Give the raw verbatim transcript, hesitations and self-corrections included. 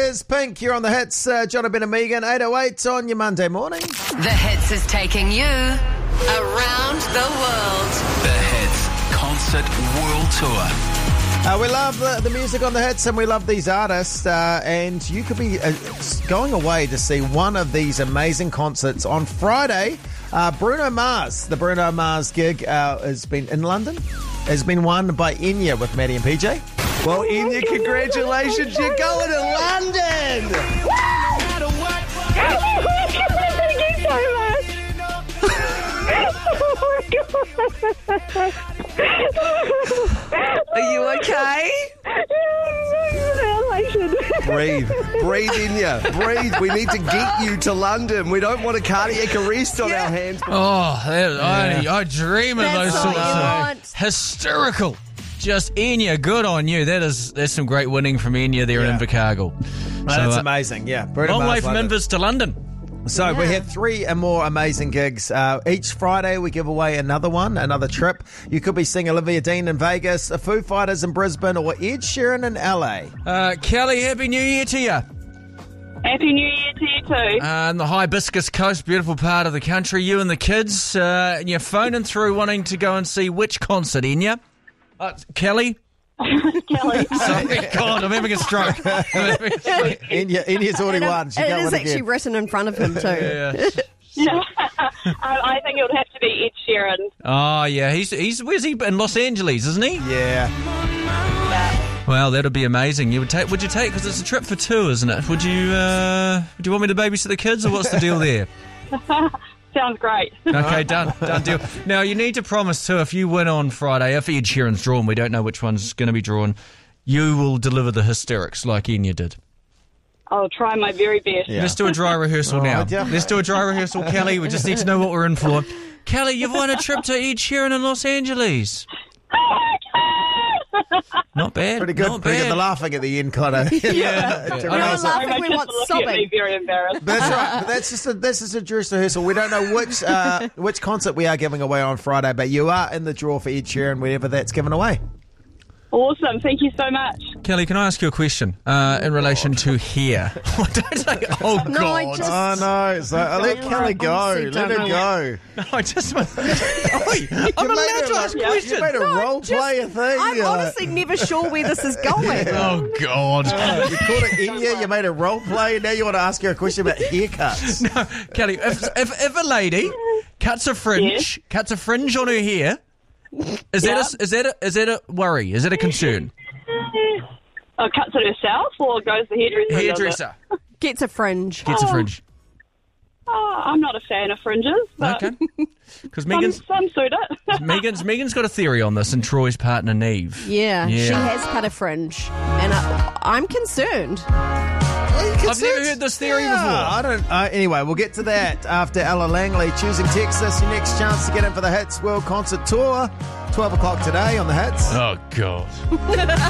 is Pink. You're on the hits. Uh, Jonathan and Megan, eight oh eight on your Monday morning. The Hits is taking you around the world. The Hits Concert World Tour. Uh, we love the, the music on the hits and we love these artists. Uh, and you could be uh, going away to see one of these amazing concerts on Friday. Uh, Bruno Mars. The Bruno Mars gig uh, has been in London. Has been won by Enya with Maddie and P J. Well, Enya, congratulations. You're going to London. Thank you so much. Are you okay? Breathe. Breathe, Enya. Breathe. We need to get you to London. We don't want a cardiac arrest on our hands. Oh, that, Yeah. I, I dream of That's those what sorts you of want. hysterical. Just Enya, good on you. That is that's some great winning from Enya there Yeah. in Invercargill. Oh, that's uh, amazing, yeah. Bruno Long way Mars, from London. Invers to London. So we Yeah. have three and more amazing gigs. Uh, each Friday we give away another one, another trip. You could be seeing Olivia Dean in Vegas, Foo Fighters in Brisbane, or Ed Sheeran in L A. Uh, Kelly, Happy New Year to you. Happy New Year to you too. Uh, in the Hibiscus Coast, beautiful part of the country. You and the kids, uh, and you're phoning through wanting to go and see which concert, Enya? Uh, Kelly? Kelly. Sorry, God, I'm having a stroke. I'm having a stroke. Enya, Enya's already won. She And got it is one actually again. written in front of him too. Yeah. um, I think it would have to be Ed Sheeran. Oh, yeah. He's he's where's he in Los Angeles, isn't he? Yeah. Well, that'd be amazing. You would take? Would you take? Because it's a trip for two, isn't it? Would you? Uh, do you want me to babysit the kids, or what's the deal there? Sounds great. Okay, done, done deal. Now you need to promise too. If you win on Friday, if Ed Sheeran's drawn, we don't know which one's going to be drawn. You will deliver the hysterics like Enya did. I'll try my very best. Yeah. Let's do a dry rehearsal Oh, now. yeah. Let's do a dry rehearsal, Kelly. We just need to know what we're in for. Kelly, you've won a trip to Ed Sheeran in Los Angeles. Not bad. Pretty good. Not Pretty good. bad. The laughing at the end kind of. Yeah. To Yeah. We're not rehearsal. laughing, we Just want look at me sobbing. very embarrassed. That's right. But that's just a, this is a dress rehearsal. We don't know which uh, which concert we are giving away on Friday, but you are in the draw for Ed Sheeran whenever that's given away. Awesome. Thank you so much. Kelly, can I ask you a question uh, in relation to hair? Don't say, oh, No, I God. just- Oh no! So I let Don't Kelly know. go. Honestly, Let don't her know. go. No, I just... Oi, I'm You made allowed it to like- ask You questions. made a role play a thing. I'm You're like- honestly never sure where this is going. Oh, God. You called it Enya, you made a role play, now you want to ask her a question about haircuts. No, Kelly, if, if, if a lady cuts a fringe, cuts a fringe on her hair, is, Yeah. that a, is, that a, is that a worry? Is that a concern? Oh, cuts it herself or goes to the hairdresser? and does it? Hairdresser Gets a fringe. gets a fringe. Oh, I'm not a fan of fringes, but Okay. Because some, Megan's, some suit it. Megan's, Megan's got a theory on this, and Troy's partner, Neve. Yeah, Yeah. she has cut a fringe. And I, I'm concerned. I've never heard this theory Yeah, before. I don't. Uh, anyway, we'll get to that after Ella Langley choosing Texas. Your next chance to get in for the Hits World Concert Tour. twelve o'clock today on the Hits. Oh, God.